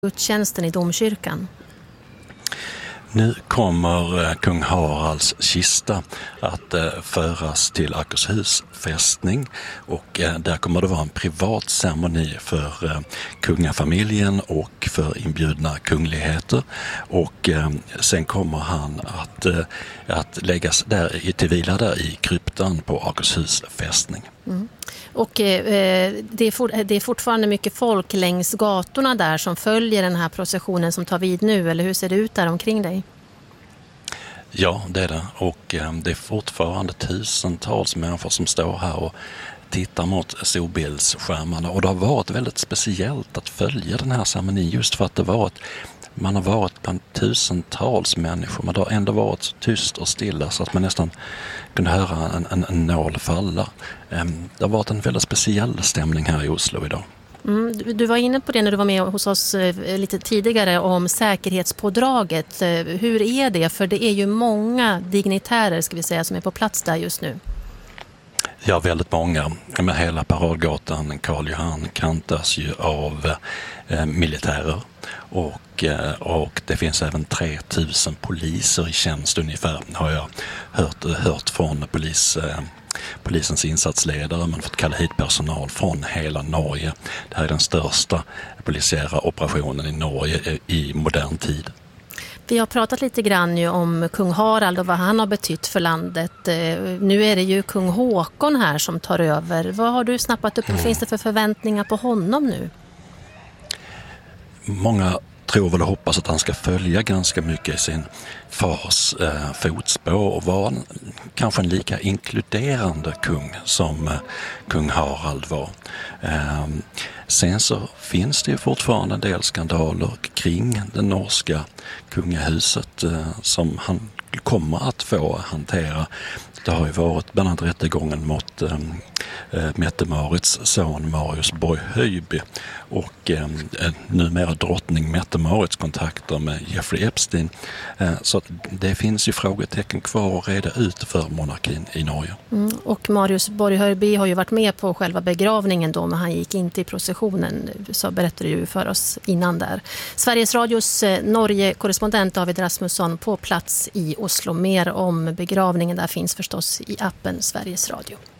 gudstjänsten i domkyrkan. Nu kommer kung Haralds kista att föras till Akershus fästning och där kommer det vara en privat ceremoni för kungafamiljen och för inbjudna kungligheter och sen kommer han att läggas där till vila där i kryptan på Akershus fästning. Mm. Och det är fortfarande mycket folk längs gatorna där som följer den här processionen som tar vid nu, eller hur ser det ut där omkring dig? Ja, det är det. Och det är fortfarande tusentals människor som står här och tittar mot storbildsskärmarna. Och det har varit väldigt speciellt att följa den här ceremonin just för att man har varit bland tusentals människor, men det har ändå varit så tyst och stilla så att man nästan kunde höra en nål falla. Det har varit en väldigt speciell stämning här i Oslo idag. Du var inne på det när du var med hos oss lite tidigare om säkerhetspådraget. Hur är det? För det är ju många dignitärer ska vi säga som är på plats där just nu. Ja, väldigt många. Med hela paradgatan Karl Johan kantas ju av militärer och det finns även 3000 poliser i tjänst ungefär har jag hört från polisens insatsledare. Man har fått kalla hit personal från hela Norge. Det här är den största polisiära operationen i Norge i modern tid. Vi har pratat lite grann ju om kung Harald och vad han har betytt för landet. Nu är det ju kung Håkon här som tar över. Vad har du snappat upp? Finns det för förväntningar på honom nu? Många tror väl och hoppas att han ska följa ganska mycket i sin fars fotspår och vara kanske en lika inkluderande kung som kung Harald var. Sen så finns det ju fortfarande en del skandaler kring det norska kungahuset som han kommer att få hantera. Det har ju varit bland annat rättegången mot Mette-Marits son Marius Borg-Höjby och numera drottning Mette-Marits kontakter med Jeffrey Epstein. Så att det finns ju frågetecken kvar att reda ut för monarkin i Norge. Och Marius Borg-Höjby har ju varit med på själva begravningen då, men han gick inte i processionen, så berättade du för oss innan där. Sveriges Radios Norge-korrespondent David Rasmusson på plats i Oslo. Mer om begravningen där finns förstås i appen Sveriges Radio.